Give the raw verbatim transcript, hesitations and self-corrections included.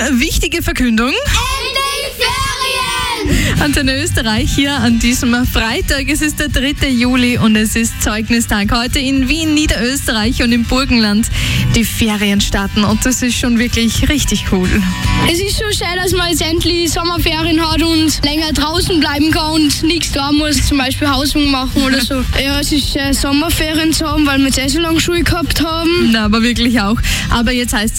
wichtige Verkündung. Endlich Ferien! Antenne Österreich hier an diesem Freitag. Es ist der dritte Juli und es ist Zeugnistag. Heute in Wien, Niederösterreich und im Burgenland die Ferien starten und das ist schon wirklich richtig cool. Es ist schon schön, dass man jetzt endlich Sommerferien hat und länger draußen bleiben kann und nichts da muss, zum Beispiel Hausübungen machen oder so. Ja, es ist schön, Sommerferien zu haben, weil wir jetzt eh so lange Schule gehabt haben. Na, aber wirklich auch. Aber jetzt heißt